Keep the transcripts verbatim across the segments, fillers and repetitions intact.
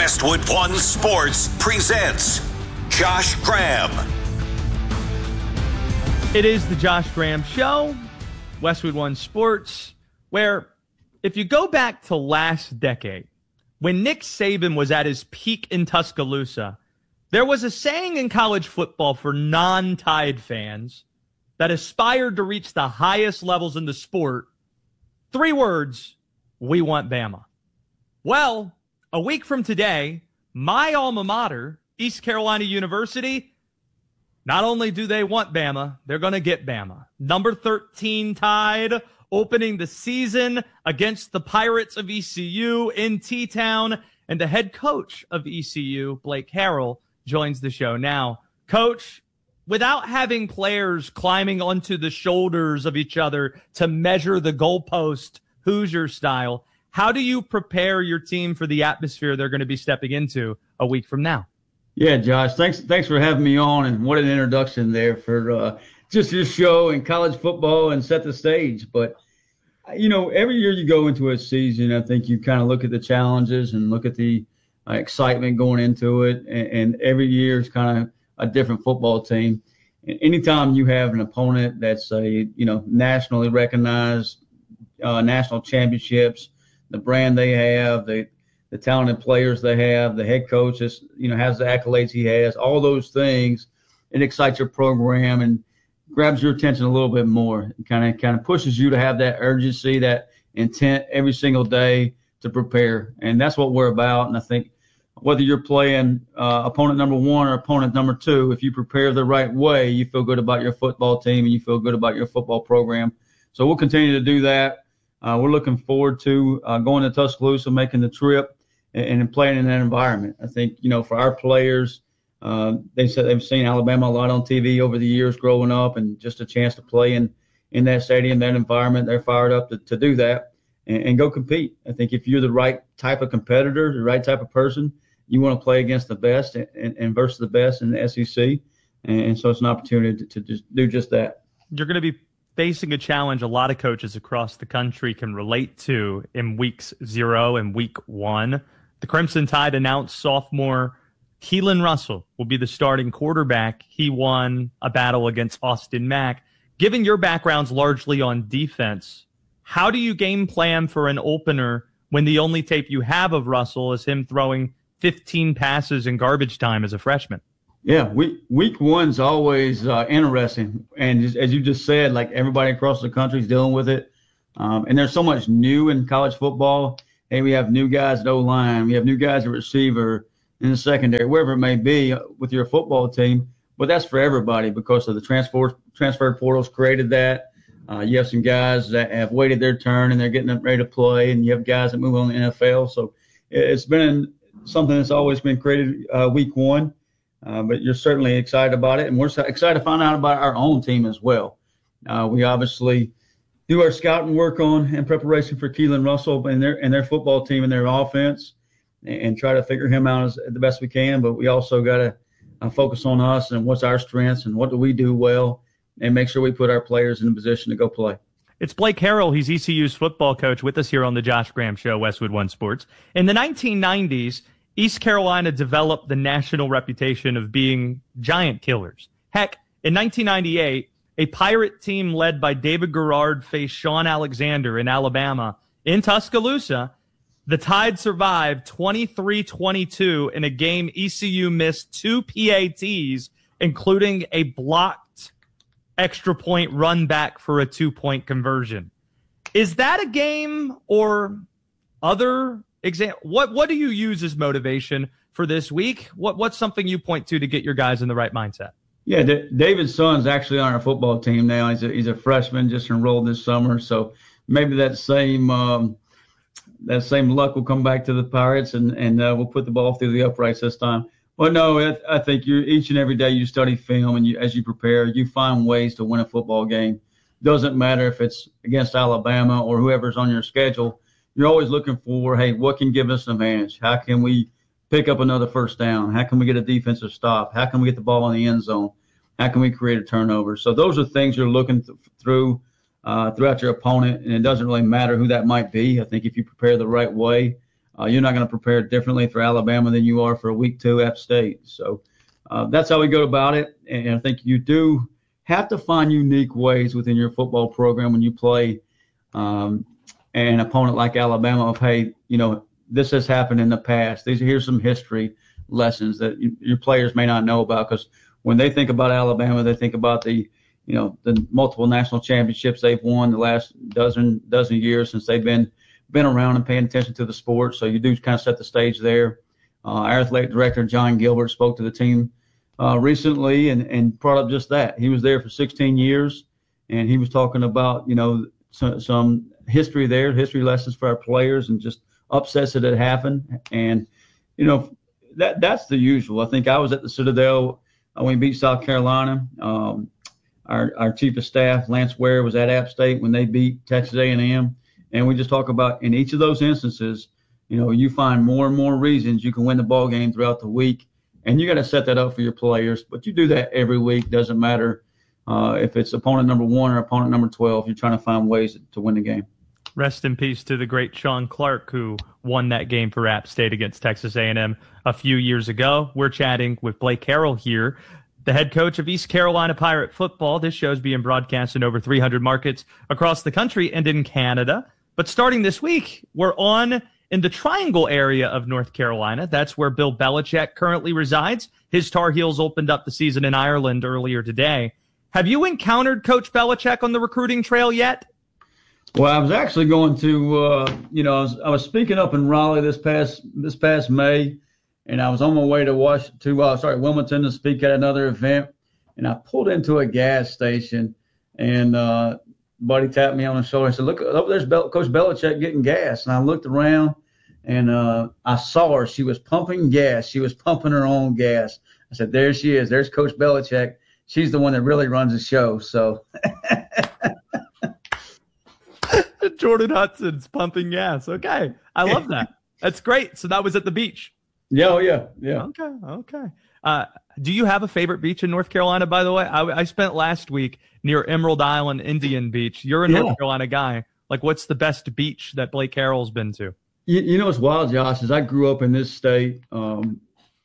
Westwood One Sports presents Josh Graham. It is the Josh Graham Show, Westwood One Sports, where if you go back to last decade, when Nick Saban was at his peak in Tuscaloosa, there was a saying in college football for non-Tide fans that aspired to reach the highest levels in the sport. Three words: we want Bama. Well, a week from today, my alma mater, East Carolina University, not only do they want Bama, they're going to get Bama. Number thirteen Tide opening the season against the Pirates of E C U in T-Town, and the head coach of E C U, Blake Harrell, joins the show now. Coach, without having players climbing onto the shoulders of each other to measure the goalpost Hoosier style, how do you prepare your team for the atmosphere they're going to be stepping into a week from now? Yeah, Josh, thanks thanks for having me on, and what an introduction there for uh, just your show and college football and set the stage. But, you know, every year you go into a season, I think you kind of look at the challenges and look at the uh, excitement going into it, and, and every year is kind of a different football team. And anytime you have an opponent that's a, you know, nationally recognized, uh, national championships, the brand they have, the the talented players they have, the head coach is, you know, has the accolades he has, all those things, it excites your program and grabs your attention a little bit more. It kind of kind of pushes you to have that urgency, that intent every single day to prepare, and that's what we're about. And I think whether you're playing uh, opponent number one or opponent number two, if you prepare the right way, you feel good about your football team and you feel good about your football program. So we'll continue to do that. Uh, we're looking forward to uh, going to Tuscaloosa, making the trip, and, and playing in that environment. I think, you know, for our players, uh, they said they've seen Alabama a lot on T V over the years growing up, and just a chance to play in, in that stadium, that environment. They're fired up to, to do that and, and go compete. I think if you're the right type of competitor, the right type of person, you want to play against the best and, and, and versus the best in the S E C. And, and so it's an opportunity to, to just do just that. You're going to be facing a challenge a lot of coaches across the country can relate to in weeks zero and week one. The Crimson Tide announced sophomore Keelan Russell will be the starting quarterback. He won a battle against Austin Mack. Given your background's largely on defense, how do you game plan for an opener when the only tape you have of Russell is him throwing fifteen passes in garbage time as a freshman? Yeah, week week one's always uh, interesting, and just, as you just said, like everybody across the country is dealing with it, um, and there's so much new in college football. Hey, we have new guys at O-line, we have new guys at receiver, in the secondary, wherever it may be with your football team. But that's for everybody because of the transfer transfer portals created that. Uh, you have some guys that have waited their turn and they're getting ready to play, and you have guys that move on to the N F L. So it's been something that's always been created uh, week one. Uh, but you're certainly excited about it, and we're excited to find out about our own team as well. Uh, we obviously do our scouting work on in preparation for Keelan Russell and their and their football team and their offense, and, and try to figure him out as the best we can. But we also got to uh, focus on us and what's our strengths and what do we do well, and make sure we put our players in a position to go play. It's Blake Harrell. He's E C U's football coach with us here on the Josh Graham Show, Westwood One Sports. In the nineteen nineties, East Carolina developed the national reputation of being giant killers. Heck, in nineteen ninety-eight, a Pirate team led by David Garrard faced Sean Alexander in Alabama in Tuscaloosa. The Tide survived twenty-three twenty-two in a game E C U missed two P A Ts, including a blocked extra point run back for a two-point conversion. Is that a game or other example? What what do you use as motivation for this week? What What's something you point to to get your guys in the right mindset? Yeah, D- David's son's actually on our football team now. He's a, he's a freshman, just enrolled this summer. So maybe that same um, that same luck will come back to the Pirates, and, and uh, we'll put the ball through the uprights this time. Well, no, I, I think you each and every day you study film, and you, as you prepare, you find ways to win a football game. Doesn't matter if it's against Alabama or whoever's on your schedule. You're always looking for, hey, what can give us an advantage? How can we pick up another first down? How can we get a defensive stop? How can we get the ball in the end zone? How can we create a turnover? So those are things you're looking th- through uh, throughout your opponent, and it doesn't really matter who that might be. I think if you prepare the right way, Uh, you're not going to prepare differently for Alabama than you are for a week two App State. So uh, that's how we go about it. And I think you do have to find unique ways within your football program when you play um, an opponent like Alabama of, hey, you know, this has happened in the past. These here's some history lessons that you, your players may not know about, because when they think about Alabama, they think about the, you know, the multiple national championships they've won the last dozen dozen years since they've been been around and paying attention to the sport. So you do kind of set the stage there. Uh, our athletic director, John Gilbert, spoke to the team uh, recently and, and brought up just that. He was there for sixteen years, and he was talking about, you know, some, some history there, history lessons for our players, and just upsets that had happened. And, you know, that that's the usual. I think I was at the Citadel when we beat South Carolina. Um, our, our chief of staff, Lance Ware, was at App State when they beat Texas A and M. And we just talk about in each of those instances, you know, you find more and more reasons you can win the ball game throughout the week. And you got to set that up for your players. But you do that every week. Doesn't matter uh, if it's opponent number one or opponent number twelve. You're trying to find ways to win the game. Rest in peace to the great Sean Clark, who won that game for App State against Texas A and M a few years ago. We're chatting with Blake Carroll here, the head coach of East Carolina Pirate football. This show is being broadcast in over three hundred markets across the country and in Canada. But starting this week, we're on in the Triangle area of North Carolina. That's where Bill Belichick currently resides. His Tar Heels opened up the season in Ireland earlier today. Have you encountered Coach Belichick on the recruiting trail yet? Well, I was actually going to, uh, you know, I was, I was speaking up in Raleigh this past this past May, and I was on my way to Wash to uh, sorry Wilmington to speak at another event, and I pulled into a gas station, and uh, buddy tapped me on the shoulder and said, "Look, over there's Bel- Coach Belichick getting gas." And I looked around, and uh, I saw her. She was pumping gas. She was pumping her own gas. I said, "There she is. There's Coach Belichick. She's the one that really runs the show." So. Jordan Hudson's pumping gas. Okay. I love that. That's great. So that was at the beach. Yeah, oh, yeah, yeah. Okay, okay. Uh, do you have a favorite beach in North Carolina, by the way? I, I spent last week near Emerald Island Indian Beach. You're a yeah. North Carolina guy. Like, what's the best beach that Blake Carroll's been to? You, you know what's wild, Josh, is I grew up in this state, um,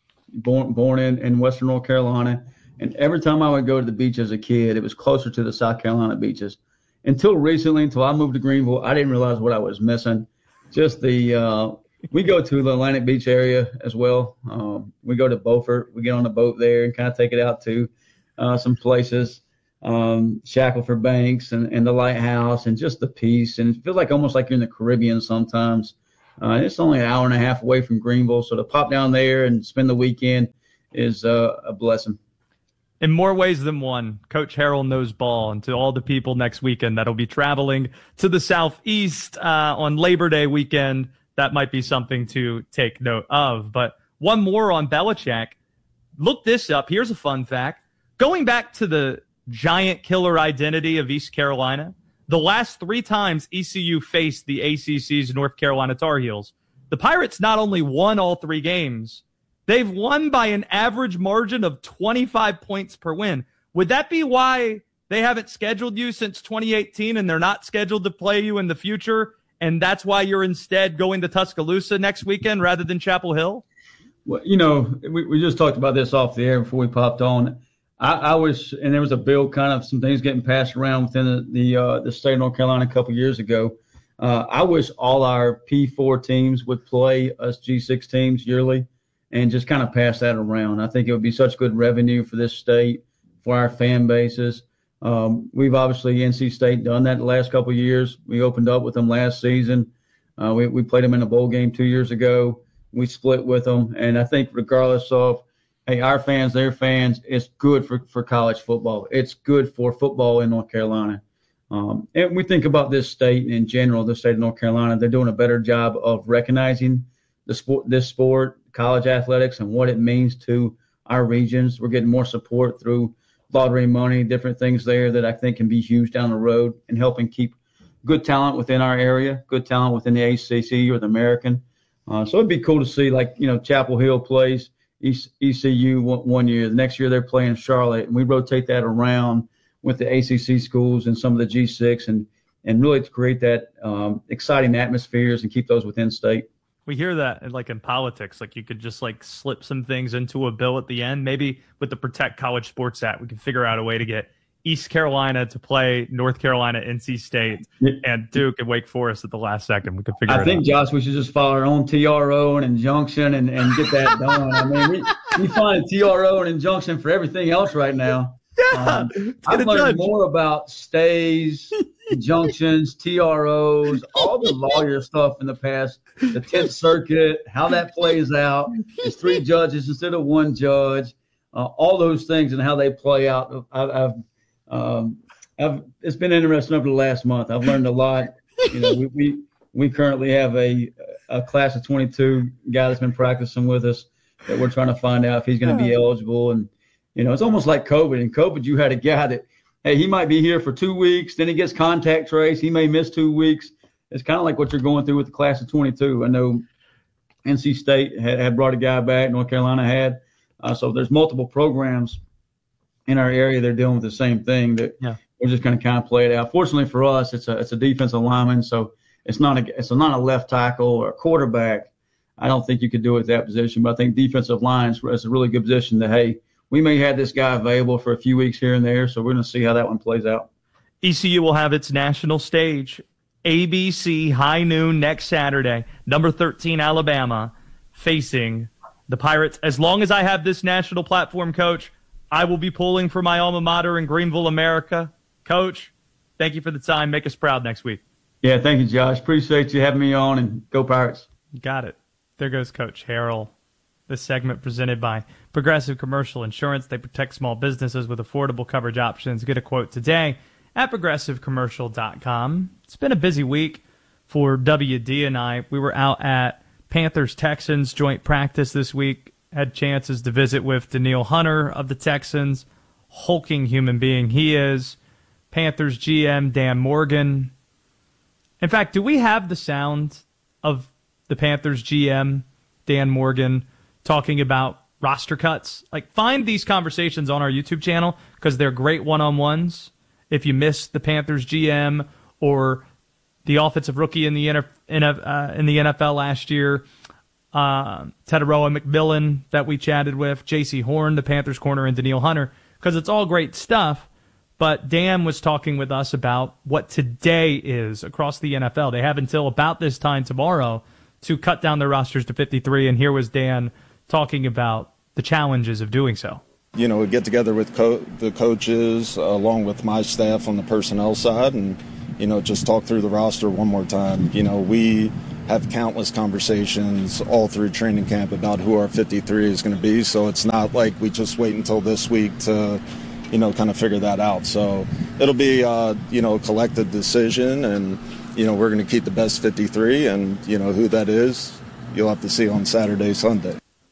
born born in, in Western North Carolina, and every time I would go to the beach as a kid, it was closer to the South Carolina beaches. Until recently, until I moved to Greenville, I didn't realize what I was missing. Just the uh, we go to the Atlantic Beach area as well. Um, we go to Beaufort. We get on a boat there and kind of take it out to uh, some places, um, Shackleford Banks and, and the Lighthouse, and just the peace. And it feels like almost like you're in the Caribbean sometimes. Uh, it's only an hour and a half away from Greenville, so to pop down there and spend the weekend is uh, a blessing. In more ways than one, Coach Harrell knows ball. And to all the people next weekend that'll be traveling to the Southeast uh, on Labor Day weekend, that might be something to take note of. But one more on Belichick. Look this up. Here's a fun fact. Going back to the giant killer identity of East Carolina, the last three times E C U faced the A C C's North Carolina Tar Heels, the Pirates not only won all three games, they've won by an average margin of twenty-five points per win. Would that be why they haven't scheduled you since twenty eighteen and they're not scheduled to play you in the future? And that's why you're instead going to Tuscaloosa next weekend rather than Chapel Hill? Well, you know, we, we just talked about this off the air before we popped on. I, I was, and there was a bill, kind of some things getting passed around within the the, uh, the state of North Carolina a couple years ago. Uh, I wish all our P four teams would play us G six teams yearly, and just kind of pass that around. I think it would be such good revenue for this state, for our fan bases. Um, we've obviously, N C State, done that the last couple of years. We opened up with them last season. Uh, we, we played them in a bowl game two years ago. We split with them. And I think regardless of, hey, our fans, their fans, it's good for, for college football. It's good for football in North Carolina. Um, and we think about this state in general, the state of North Carolina, they're doing a better job of recognizing the sport, this sport, college athletics, and what it means to our regions. We're getting more support through lottery money, different things there that I think can be huge down the road and helping keep good talent within our area, good talent within the A C C or the American. Uh, so it'd be cool to see, like, you know, Chapel Hill plays E C U one, one year. The next year they're playing Charlotte, and we rotate that around with the A C C schools and some of the G six and, and really to create that um, exciting atmospheres and keep those within state. We hear that like in politics, like you could just like slip some things into a bill at the end. Maybe with the Protect College Sports Act, we can figure out a way to get East Carolina to play North Carolina, N C State, and Duke and Wake Forest at the last second. We could figure I it think, out. Josh, we should just file our own T R O and injunction and, and get that done. I mean, we, we find T R O and injunction for everything else right now. Yeah, um, I've learned judge. more about stays, injunctions, T R Os, all the lawyer stuff in the past, the Tenth Circuit, how that plays out. It's three judges instead of one judge, uh, all those things and how they play out. I've, I've Um, I've, it's been interesting over the last month. I've learned a lot. You know, we we, we currently have a a class of twenty-two guy that's been practicing with us that we're trying to find out if he's going to be eligible. And you know, it's almost like COVID. In COVID, you had a guy that, hey, he might be here for two weeks, then he gets contact trace. He may miss two weeks. It's kind of like what you're going through with the class of twenty-two. I know N C State had, had brought a guy back. North Carolina had. Uh, so there's multiple programs in our area, they're dealing with the same thing. That yeah. We're just going to kind of play it out. Fortunately for us, it's a it's a defensive lineman, so it's not a it's not a left tackle or a quarterback. I don't think you could do it at that position, but I think defensive line is a really good position. That hey, we may have this guy available for a few weeks here and there, so we're going to see how that one plays out. E C U will have its national stage, A B C high noon next Saturday. Number thirteen Alabama facing the Pirates. As long as I have this national platform, Coach, I will be pulling for my alma mater in Greenville, America. Coach, thank you for the time. Make us proud next week. Yeah, thank you, Josh. Appreciate you having me on, and go Pirates. You got it. There goes Coach Harrell. This segment presented by Progressive Commercial Insurance. They protect small businesses with affordable coverage options. Get a quote today at progressive commercial dot com. It's been a busy week for W D and I. We were out at Panthers-Texans joint practice this week. Had chances to visit with Danielle Hunter of the Texans, hulking human being he is. Panthers G M Dan Morgan. In fact, do we have the sound of the Panthers G M Dan Morgan talking about roster cuts? Like, find these conversations on our YouTube channel because they're great one-on-ones. If you missed the Panthers G M or the offensive rookie in the in the N F L last year, Uh, Teteroa McMillan that we chatted with, J C Horn, the Panthers corner, and Danielle Hunter, because it's all great stuff. But Dan was talking with us about what today is across the N F L. They have until about this time tomorrow to cut down their rosters to fifty-three, and here was Dan talking about the challenges of doing so. You know, we get together with co- the coaches uh, along with my staff on the personnel side and, you know, just talk through the roster one more time. You know, we have countless conversations all through training camp about who our fifty-three is going to be. So it's not like we just wait until this week to, you know, kind of figure that out. So it'll be, uh, you know, a collective decision, and, you know, we're going to keep the best fifty-three, and, you know, who that is, you'll have to see on Saturday, Sunday.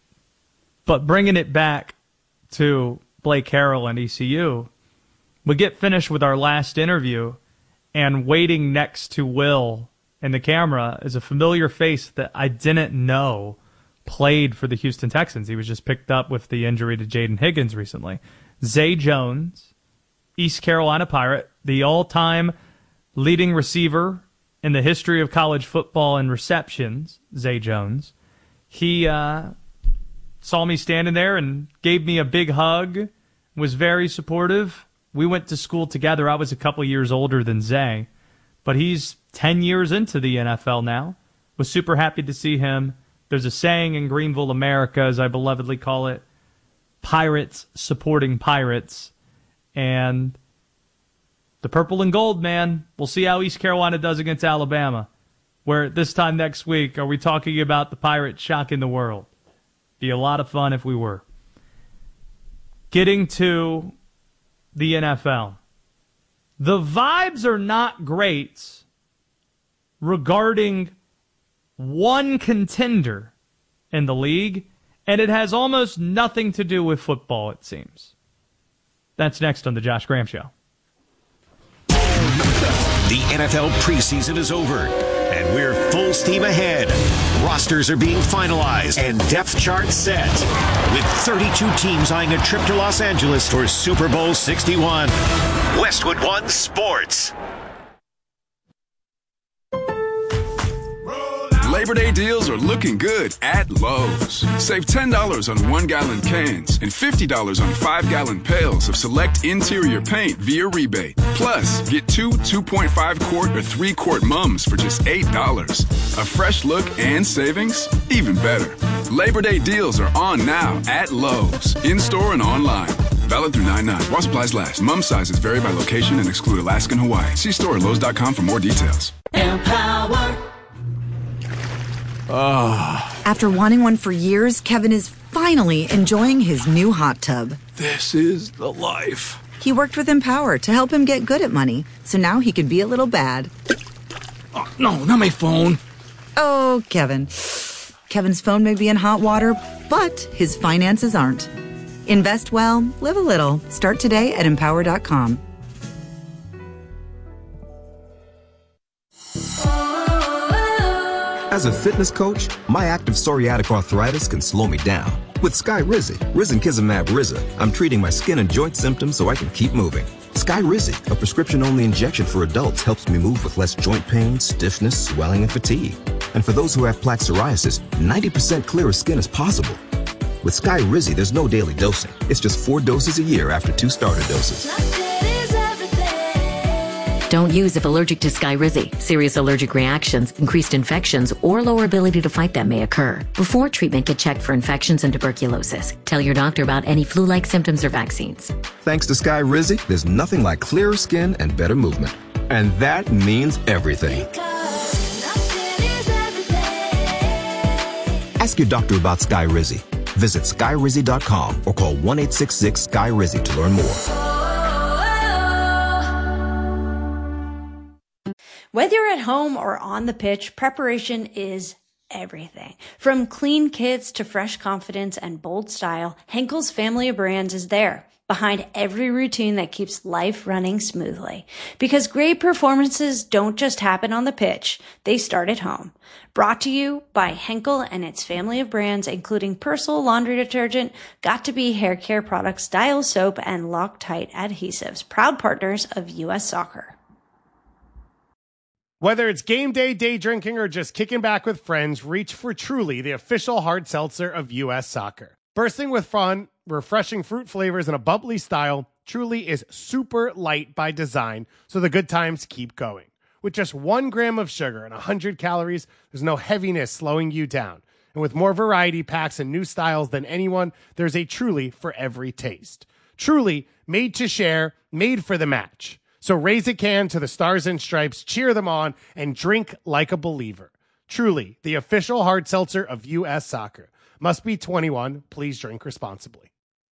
But bringing it back to Blake Harrell and E C U, we get finished with our last interview, and waiting next to Will and the camera is a familiar face that I didn't know played for the Houston Texans. He was just picked up with the injury to Jaden Higgins recently. Zay Jones, East Carolina Pirate, the all-time leading receiver in the history of college football in receptions, Zay Jones. He uh, saw me standing there and gave me a big hug, was very supportive. We went to school together. I was a couple years older than Zay, but he's ten years into the N F L now. Was super happy to see him. There's a saying in Greenville, America, as I belovedly call it, Pirates supporting Pirates. And the purple and gold, man. We'll see how East Carolina does against Alabama. Where this time next week, are we talking about the Pirates shocking the world? Be a lot of fun if we were. Getting to the N F L. The vibes are not great regarding one contender in the league, and it has almost nothing to do with football, it seems. That's next on The Josh Graham Show. The N F L preseason is over, and we're full steam ahead. Rosters are being finalized and depth charts set, with thirty-two teams eyeing a trip to Los Angeles for Super Bowl sixty-one. Westwood One Sports. Labor Day deals are looking good at Lowe's. Save ten dollars on one-gallon cans and fifty dollars on five-gallon pails of select interior paint via rebate. Plus, get two two point five quart or three quart mums for just eight dollars. A fresh look and savings? Even better. Labor Day deals are on now at Lowe's, in-store and online. Valid through nine nine. While supplies last. Mum sizes vary by location and exclude Alaska and Hawaii. See store at Lowe's dot com for more details. Empower. Oh. After wanting one for years, Kevin is finally enjoying his new hot tub. This is the life. He worked with Empower to help him get good at money, so now he can be a little bad. Oh, no, not my phone. Oh, Kevin. Kevin's phone may be in hot water, but his finances aren't. Invest well, live a little. Start today at empower dot com. As a fitness coach, my active psoriatic arthritis can slow me down. With Skyrizi, risankizumab Riza, I'm treating my skin and joint symptoms so I can keep moving. Skyrizi, a prescription-only injection for adults, helps me move with less joint pain, stiffness, swelling, and fatigue. And for those who have plaque psoriasis, ninety percent clearer skin is possible. With Skyrizi, there's no daily dosing. It's just four doses a year after two starter doses. Don't use if allergic to Skyrizi. Serious allergic reactions, increased infections, or lower ability to fight them may occur. Before treatment, get checked for infections and tuberculosis. Tell your doctor about any flu-like symptoms or vaccines. Thanks to Skyrizi, there's nothing like clearer skin and better movement. And that means everything. Ask your doctor about Skyrizi. Visit Skyrizi dot com or call one eight six six Sky Rizi to learn more. Whether you're at home or on the pitch, preparation is everything. From clean kits to fresh confidence and bold style, Henkel's family of brands is there, behind every routine that keeps life running smoothly. Because great performances don't just happen on the pitch, they start at home. Brought to you by Henkel and its family of brands, including Persil laundry detergent, Got2b hair care products, Dial soap, and Loctite adhesives, proud partners of U S Soccer. Whether it's game day, day drinking, or just kicking back with friends, reach for Truly, the official hard seltzer of U S Soccer. Bursting with fun, refreshing fruit flavors, and a bubbly style, Truly is super light by design, so the good times keep going. With just one gram of sugar and one hundred calories, there's no heaviness slowing you down. And with more variety packs and new styles than anyone, there's a Truly for every taste. Truly, made to share, made for the match. So raise a can to the Stars and Stripes, cheer them on, and drink like a believer. Truly, the official hard seltzer of U S Soccer. Must be twenty-one. Please drink responsibly.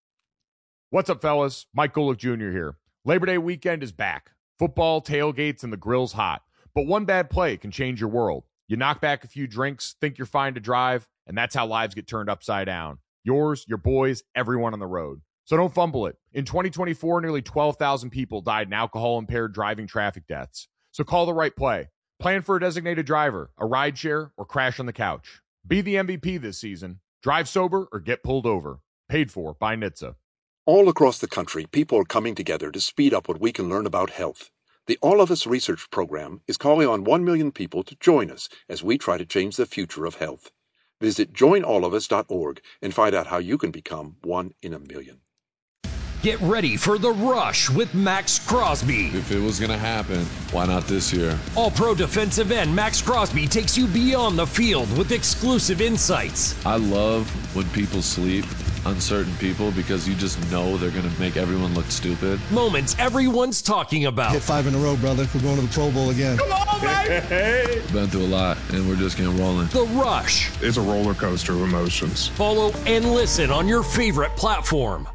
What's up, fellas? Mike Golick Junior here. Labor Day weekend is back. Football, tailgates, and the grill's hot. But one bad play can change your world. You knock back a few drinks, think you're fine to drive, and that's how lives get turned upside down. Yours, your boys, everyone on the road. So don't fumble it. In twenty twenty-four, nearly twelve thousand people died in alcohol-impaired driving traffic deaths. So call the right play. Plan for a designated driver, a rideshare, or crash on the couch. Be the M V P this season. Drive sober or get pulled over. Paid for by N H T S A. All across the country, people are coming together to speed up what we can learn about health. The All of Us Research Program is calling on one million people to join us as we try to change the future of health. Visit join all of us dot org and find out how you can become one in a million. Get ready for The Rush with Max Crosby. If it was going to happen, why not this year? All-Pro defensive end Max Crosby takes you beyond the field with exclusive insights. I love when people sleep on certain people because you just know they're going to make everyone look stupid. Moments everyone's talking about. Hit five in a row, brother. We're going to the Pro Bowl again. Come on, baby! Been through a lot, and we're just getting rolling. The Rush. It's a roller coaster of emotions. Follow and listen on your favorite platform.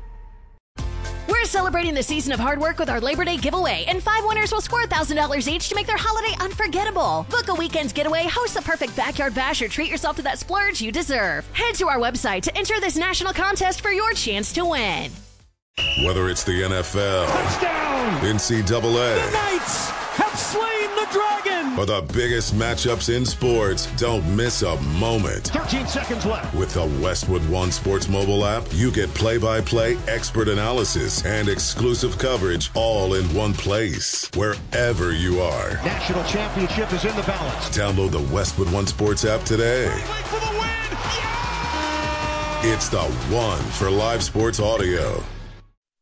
We're celebrating the season of hard work with our Labor Day giveaway, and five winners will score one thousand dollars each to make their holiday unforgettable. Book a weekend's getaway, host the perfect backyard bash, or treat yourself to that splurge you deserve. Head to our website to enter this national contest for your chance to win. Whether it's the N F L, touchdown, N C double A, the Knights have slain the Dragon! For the biggest matchups in sports, don't miss a moment. thirteen seconds left. With the Westwood One Sports mobile app, you get play-by-play expert analysis and exclusive coverage all in one place, wherever you are. National championship is in the balance. Download the Westwood One Sports app today. For the win! Yeah! It's the one for live sports audio.